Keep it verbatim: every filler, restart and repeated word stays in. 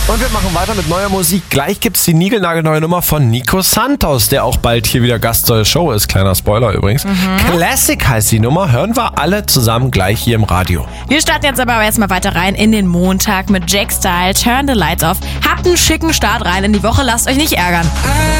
Und wir machen weiter mit neuer Musik. Gleich gibt's die niegelnagelneue Nummer von Nico Santos, der auch bald hier wieder Gast der Show ist. Kleiner Spoiler übrigens. Mhm. Classic heißt die Nummer. Hören wir alle zusammen gleich hier im Radio. Wir starten jetzt aber erstmal weiter rein in den Montag mit Jack Style, Turn the Lights Off. Habt einen schicken Start rein in die Woche, lasst euch nicht ärgern.